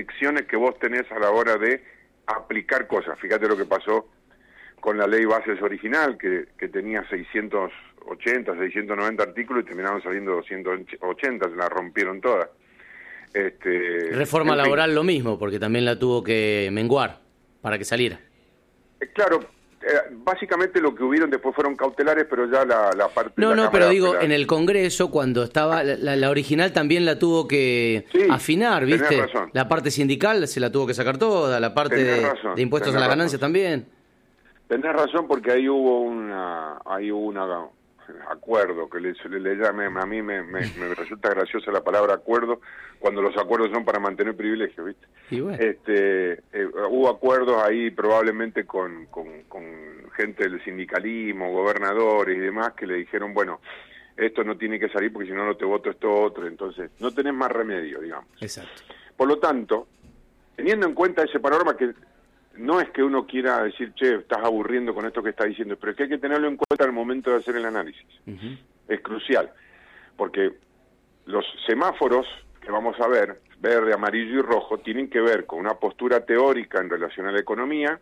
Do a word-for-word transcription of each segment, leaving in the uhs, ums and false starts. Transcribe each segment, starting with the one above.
restricciones que vos tenés a la hora de aplicar cosas. Fíjate lo que pasó con la ley bases original, que, que tenía seiscientos ochenta, seiscientos noventa artículos y terminaron saliendo doscientos ochenta, se la rompieron todas. Este, Reforma laboral lo mismo, porque también la tuvo que menguar para que saliera. Eh, claro, eh, básicamente lo que hubieron después fueron cautelares, pero ya la, la parte... No, la no, Cámara pero digo, la... en el Congreso, cuando estaba, la, la original también la tuvo que sí, afinar, ¿viste? Tenés razón. La parte sindical se la tuvo que sacar toda, la parte de, razón, de impuestos a la ganancia también. Tenés razón, porque ahí hubo una, ahí hubo una acuerdo, que le, le, le llame, a mí me, me, me resulta graciosa la palabra acuerdo, cuando los acuerdos son para mantener privilegios, ¿viste? Y bueno. Este, eh, hubo acuerdos ahí probablemente con, con, con gente del sindicalismo, gobernadores y demás, que le dijeron, bueno, esto no tiene que salir porque si no, no te voto esto otro, entonces no tenés más remedio, digamos. Exacto. Por lo tanto, teniendo en cuenta ese panorama que no es que uno quiera decir, che, estás aburriendo con esto que estás diciendo, pero es que hay que tenerlo en cuenta al momento de hacer el análisis. Uh-huh. Es crucial, porque los semáforos que vamos a ver, verde, amarillo y rojo, tienen que ver con una postura teórica en relación a la economía,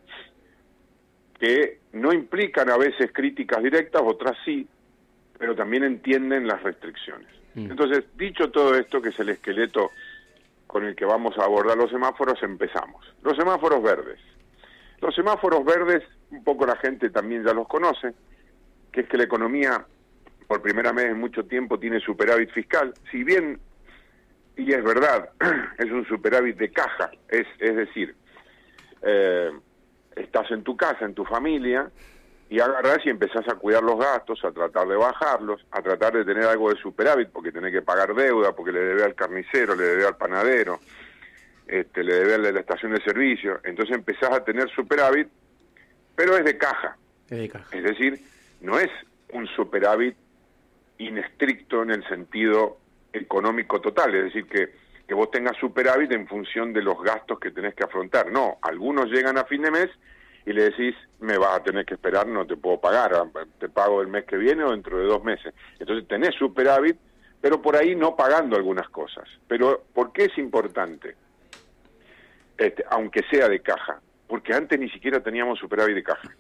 que no implican a veces críticas directas, otras sí, pero también entienden las restricciones. Uh-huh. Entonces, dicho todo esto, que es el esqueleto con el que vamos a abordar los semáforos, empezamos. Los semáforos verdes. Los semáforos verdes, un poco la gente también ya los conoce, que es que la economía, por primera vez en mucho tiempo, tiene superávit fiscal. Si bien, y es verdad, es un superávit de caja, es, es decir, eh, estás en tu casa, en tu familia, y agarrás y empezás a cuidar los gastos, a tratar de bajarlos, a tratar de tener algo de superávit, porque tenés que pagar deuda, porque le debe al carnicero, le debe al panadero, este, le debe a la estación de servicio, entonces empezás a tener superávit, pero es de caja. Es de caja. Es decir, no es un superávit inestricto en el sentido económico total, es decir, que, que vos tengas superávit en función de los gastos que tenés que afrontar. No, algunos llegan a fin de mes y le decís, me vas a tener que esperar, no te puedo pagar, te pago el mes que viene o dentro de dos meses. Entonces tenés superávit, pero por ahí no pagando algunas cosas. Pero, ¿por qué es importante? Este, aunque sea de caja, porque antes ni siquiera teníamos superávit de caja.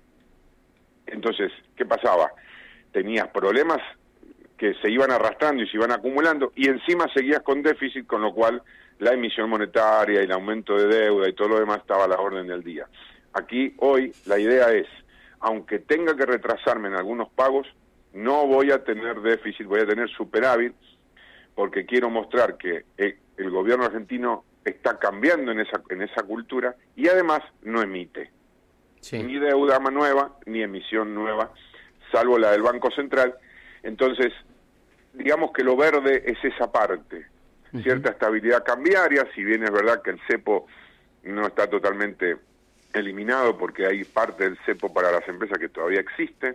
Entonces, ¿qué pasaba? Tenías problemas que se iban arrastrando y se iban acumulando, y encima seguías con déficit, con lo cual la emisión monetaria y el aumento de deuda y todo lo demás estaba a la orden del día. Aquí, hoy, la idea es, aunque tenga que retrasarme en algunos pagos, no voy a tener déficit, voy a tener superávit, porque quiero mostrar que el, el gobierno argentino está cambiando en esa, en esa cultura, y además no emite. Sí. Ni deuda nueva, ni emisión nueva, salvo la del Banco Central. Entonces, digamos que lo verde es esa parte, uh-huh. Cierta estabilidad cambiaria, si bien es verdad que el cepo no está totalmente eliminado porque hay parte del cepo para las empresas que todavía existe,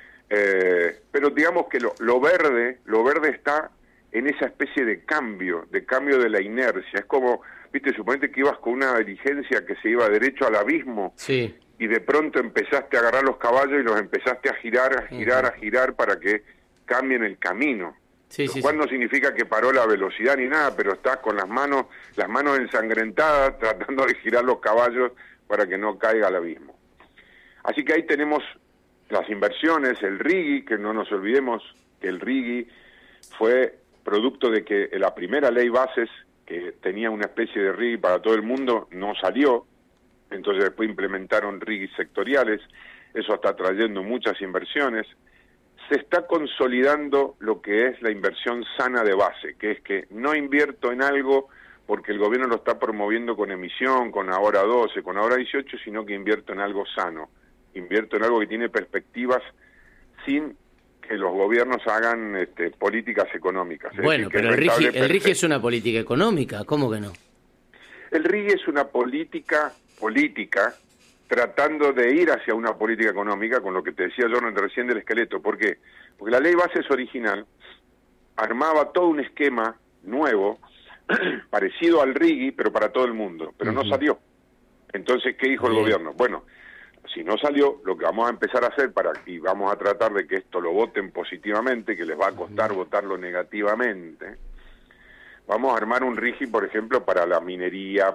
eh, pero digamos que lo, lo verde, lo verde está en esa especie de cambio, de cambio de la inercia. Es como, viste, suponete que ibas con una diligencia que se iba derecho al abismo, sí. Y de pronto empezaste a agarrar los caballos y los empezaste a girar, a girar, uh-huh. a girar para que cambien el camino. Sí, lo sí, cual sí. no significa que paró la velocidad ni nada, pero estás con las manos, las manos ensangrentadas tratando de girar los caballos para que no caiga al abismo. Así que ahí tenemos las inversiones, el RIGI, que no nos olvidemos que el RIGI fue producto de que la primera ley bases, que tenía una especie de RIGI para todo el mundo, no salió. Entonces después implementaron RIGI sectoriales, eso está trayendo muchas inversiones. Se está consolidando lo que es la inversión sana de base, que es que no invierto en algo porque el gobierno lo está promoviendo con emisión, con ahora doce, con ahora dieciocho, sino que invierto en algo sano, invierto en algo que tiene perspectivas sin que los gobiernos hagan este, políticas económicas. Bueno, pero el RIGI, el RIGI es una política económica, ¿cómo que no? El RIGI es una política política tratando de ir hacia una política económica, con lo que te decía yo recién del esqueleto. ¿Por qué? Porque la ley bases original armaba todo un esquema nuevo, parecido al RIGI, pero para todo el mundo, pero uh-huh. no salió. Entonces, ¿qué dijo el Bien. gobierno? Bueno, si no salió, lo que vamos a empezar a hacer, para y vamos a tratar de que esto lo voten positivamente, que les va a costar uh-huh. votarlo negativamente, vamos a armar un RIGI, por ejemplo, para la minería,